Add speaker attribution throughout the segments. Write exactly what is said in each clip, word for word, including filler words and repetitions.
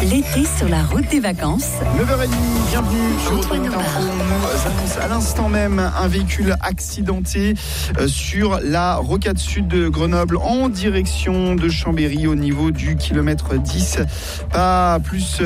Speaker 1: L'été sur la route des vacances.
Speaker 2: neuf heures trente, bienvenue sur
Speaker 1: Antoine
Speaker 2: Autoroute Info. On nous annonce à l'instant même un véhicule accidenté sur la rocade sud de Grenoble en direction de Chambéry au niveau du kilomètre dix. Pas plus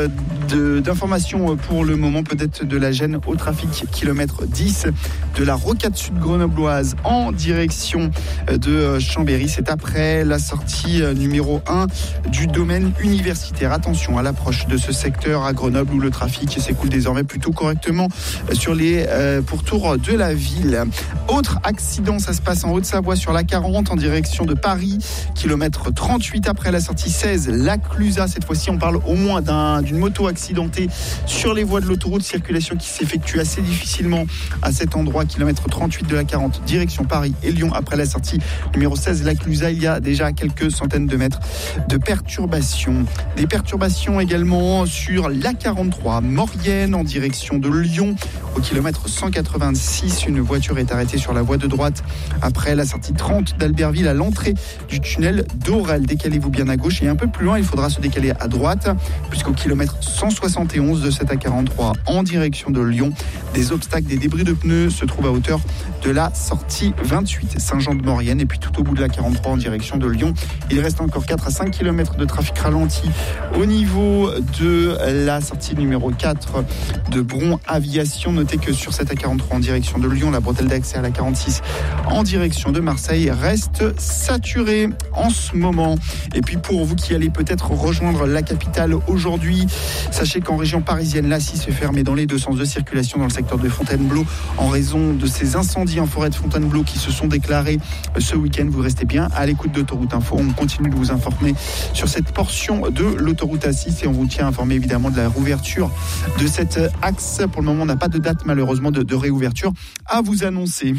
Speaker 2: de, d'informations pour le moment, peut-être de la gêne au trafic kilomètre dix de la rocade sud grenobloise en direction de Chambéry. C'est après la sortie numéro un du domaine universitaire. Attention à l'approche de ce secteur à Grenoble où le trafic s'écoule désormais plutôt correctement sur les euh, pourtours de la ville. Autre accident, ça se passe en Haute-Savoie sur la quarante en direction de Paris, kilomètre trente-huit après la sortie seize, la Clusaz. Cette fois-ci, on parle au moins d'un, d'une moto accidentée sur les voies de l'autoroute, circulation qui s'effectue assez difficilement à cet endroit, kilomètre trente-huit de la quarante, direction Paris et Lyon après la sortie numéro seize, la Clusaz. Il y a déjà quelques centaines de mètres de perturbations. Des perturbations également sur la quarante-trois, Maurienne en direction de Lyon. Au kilomètre cent quatre-vingt-six, une voiture est arrêtée sur la voie de droite après la sortie trente d'Albertville à l'entrée du tunnel d'Aurel. Décalez-vous bien à gauche et un peu plus loin, il faudra se décaler à droite puisqu'au kilomètre cent soixante et onze de cette A quarante-trois en direction de Lyon, des obstacles, des débris de pneus se trouvent à hauteur de la sortie vingt-huit, Saint-Jean-de-Maurienne. Et puis tout au bout de la quarante-trois en direction de Lyon, il reste encore quatre à cinq kilomètres de trafic ralenti au niveau de la sortie numéro quatre de Bron Aviation. Notez que sur cette A quarante-trois en direction de Lyon, la bretelle d'accès à la quarante-six en direction de Marseille reste saturée en ce moment. Et puis pour vous qui allez peut-être rejoindre la capitale aujourd'hui, sachez qu'en région parisienne, l'A six est fermée dans les deux sens de circulation dans le secteur de Fontainebleau en raison de ces incendies en forêt de Fontainebleau qui se sont déclarés ce week-end. Vous restez bien à l'écoute d'Autoroute Info. On continue de vous informer sur cette portion de l'autoroute A six et on vous tient informé évidemment de la réouverture de cet axe. Pour le moment, on n'a pas de date malheureusement de, de réouverture à vous annoncer.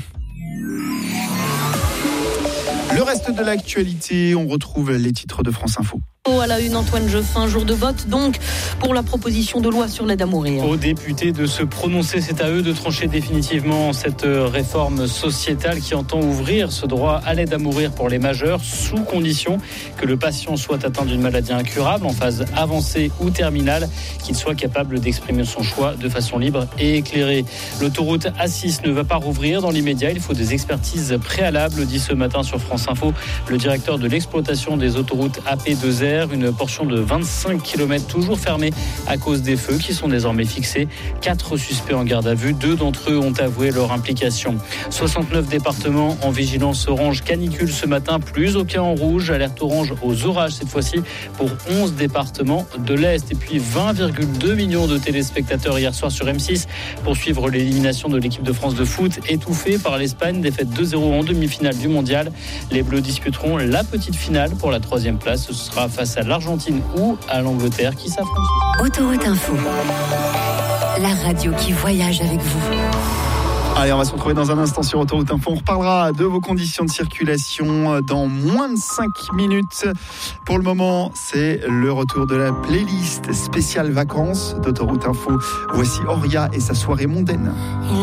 Speaker 2: Le reste de l'actualité, on retrouve les titres de France Info.
Speaker 3: À la une, Antoine Jeffin, jour de vote donc pour la proposition de loi sur l'aide à mourir.
Speaker 4: Aux députés de se prononcer, c'est à eux de trancher définitivement cette réforme sociétale qui entend ouvrir ce droit à l'aide à mourir pour les majeurs sous condition que le patient soit atteint d'une maladie incurable en phase avancée ou terminale, qu'il soit capable d'exprimer son choix de façon libre et éclairée. L'autoroute A six ne va pas rouvrir dans l'immédiat, il faut des expertises préalables, dit ce matin sur France Info le directeur de l'exploitation des autoroutes A P deux R. Une portion de vingt-cinq kilomètres toujours fermée à cause des feux qui sont désormais fixés. Quatre suspects en garde à vue, deux d'entre eux ont avoué leur implication. soixante-neuf départements en vigilance orange canicule ce matin, plus aucun en rouge, alerte orange aux orages cette fois-ci pour onze départements de l'Est. Et puis vingt virgule deux millions de téléspectateurs hier soir sur M six pour suivre l'élimination de l'équipe de France de foot étouffée par l'Espagne, défaite deux zéro en demi-finale du mondial. Les Bleus disputeront la petite finale pour la troisième place. Ce sera face à l'Argentine ou à l'Angleterre qui s'affrontent.
Speaker 1: Autoroute Info, la radio qui voyage avec vous.
Speaker 2: Allez, on va se retrouver dans un instant sur Autoroute Info. On reparlera de vos conditions de circulation dans moins de cinq minutes. Pour le moment, c'est le retour de la playlist spéciale vacances d'Autoroute Info. Voici Auria et sa soirée mondaine.